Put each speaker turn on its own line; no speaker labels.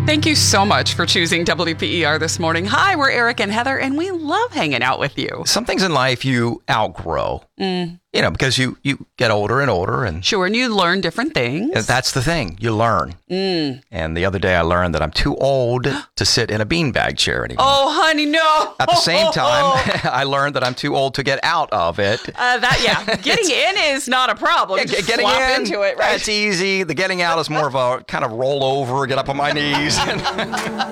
Thank you so much for choosing WPER this morning. Hi, we're Eric and Heather, and we love hanging out with you.
Some things in life you outgrow, because you get older and older. And
Sure, and you learn different things.
that's the thing. You learn. And the other day I learned that I'm too old to sit in a beanbag chair anymore.
Oh, honey, no.
At the same time, I learned that I'm too old to get out of it.
Getting in is not a problem. Just
Getting
flop
in,
into it, right?
that's easy. The getting out is more of a kind of roll over, get up on my knees.